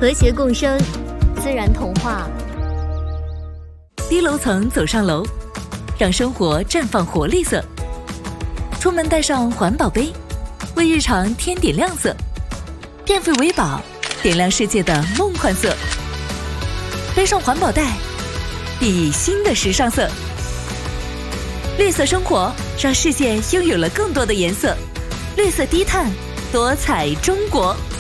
和谐共生，自然童话。 低楼层走上楼，让生活绽放活力色。出门带上环保杯，为日常添点亮色。电费为宝，点亮世界的梦幻色。背上环保袋，熠熠新的时尚色。绿色生活，让世界拥有了更多的颜色。绿色低碳，多彩中国。